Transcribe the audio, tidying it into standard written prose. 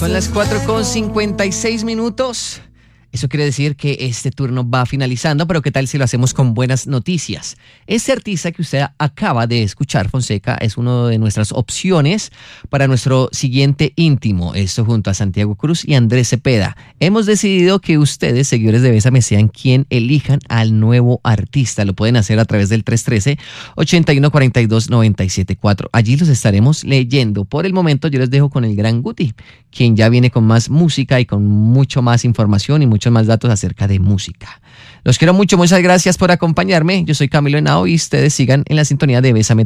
Son las 4:56. Eso quiere decir que este turno va finalizando, pero ¿qué tal si lo hacemos con buenas noticias? Este artista que usted acaba de escuchar, Fonseca, es una de nuestras opciones para nuestro siguiente íntimo. Esto junto a Santiago Cruz y Andrés Cepeda. Hemos decidido que ustedes, seguidores de Bésame, sean quien elijan al nuevo artista. Lo pueden hacer a través del 313-8142-974. Allí los estaremos leyendo. Por el momento yo les dejo con el gran Guti, quien ya viene con más música y con mucho más información y muchos más datos acerca de música. Los quiero mucho, muchas gracias por acompañarme. Yo soy Camilo Henao y ustedes sigan en la sintonía de Bésame.